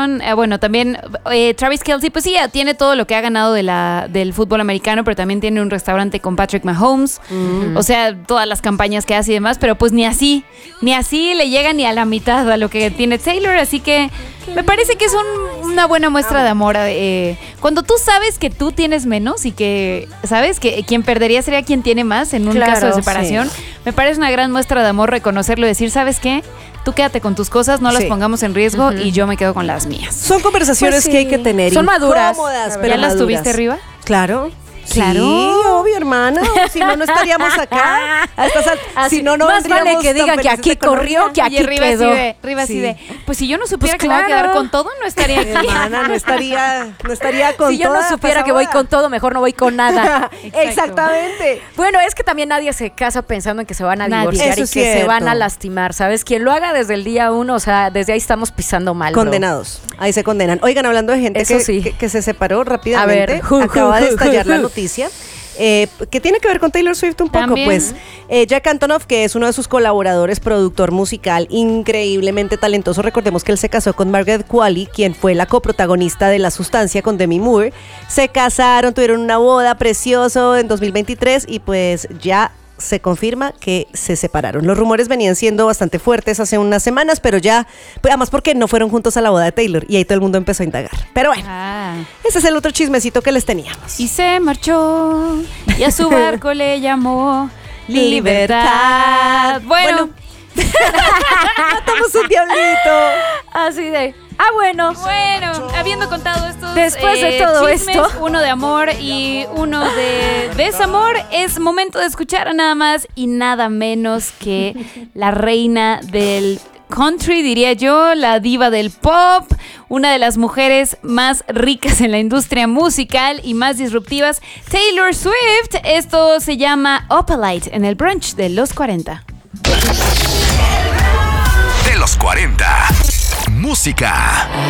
Wilson, bueno, también Travis Kelce, pues sí, tiene todo lo que ha ganado del fútbol americano, pero también tiene un restaurante con Patrick Mahomes, o sea, todas las campañas que hace y demás, pero pues ni así le llega ni a la mitad a lo que tiene Taylor, así que me parece que es una buena muestra de amor. Cuando tú sabes que tú tienes menos y que sabes que quien perdería sería quien tiene más en un caso de separación, me parece una gran muestra de amor reconocerlo y decir, ¿sabes qué? Tú quédate con tus cosas, no las pongamos en riesgo y yo me quedo con las mías. Son conversaciones que hay que tener. Son maduras. Pero ¿Ya las tuviste arriba? Claro. Claro. Sí, obvio, hermana. Si no, no estaríamos acá. Si no, no más vale que diga que aquí corrió, que aquí quedó. Pues si yo no supiera que me voy a quedar con todo, no estaría aquí. Hermana, no estaría con si yo no supiera que voy con todo, mejor no voy con nada. Exactamente. Bueno, es que también nadie se casa pensando en que se van a divorciar y que se van a lastimar, ¿sabes? Quien lo haga desde el día 1, o sea, desde ahí estamos pisando mal. Condenados. Ahí se condenan. Oigan, hablando de gente que se separó rápidamente, acaba de estallar la noticia. Que tiene que ver con Taylor Swift un poco. ¿También? Pues Jack Antonoff, que es uno de sus colaboradores, productor musical increíblemente talentoso, recordemos que él se casó con Margaret Qualley, quien fue la coprotagonista de La Sustancia con Demi Moore. Se casaron, tuvieron una boda precioso en 2023 y pues ya se confirma que se separaron. Los rumores venían siendo bastante fuertes hace unas semanas, pero ya, pues, además porque no fueron juntos a la boda de Taylor y ahí todo el mundo empezó a indagar. Pero bueno, ese es el otro chismecito que les teníamos. Y se marchó y a su barco le llamó Libertad. Bueno. Matamos un diablito. Así de... Bueno, habiendo contado estos después de todo chismes, esto, uno de amor y uno de desamor, es momento de escuchar a nada más y nada menos que la reina del country, diría yo, la diva del pop, una de las mujeres más ricas en la industria musical y más disruptivas, Taylor Swift. Esto se llama Opalite en el brunch de los 40. De los 40. Música.